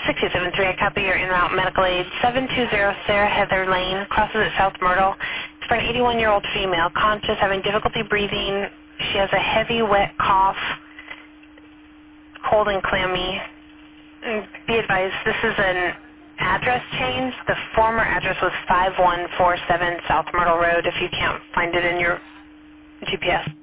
6273, I copy your en route medical aid. 720 Sarah Heather Lane, crosses at South Myrtle. It's for an 81-year-old female, conscious, having difficulty breathing. She has a heavy, wet cough, cold and clammy. Be advised, this is an address change. The former address was 5147 South Myrtle Road, if you can't find it in your GPS.